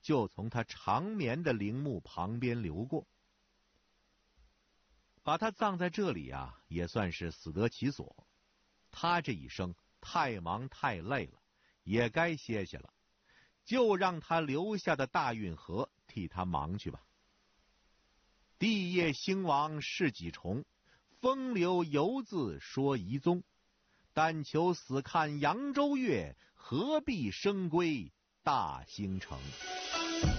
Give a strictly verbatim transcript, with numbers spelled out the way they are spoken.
就从他长眠的陵墓旁边流过。把他葬在这里啊，也算是死得其所。他这一生太忙太累了，也该歇歇了，就让他留下的大运河替他忙去吧。帝业兴亡事几重，风流犹自说遗踪。但求死看扬州月，何必生归大兴城。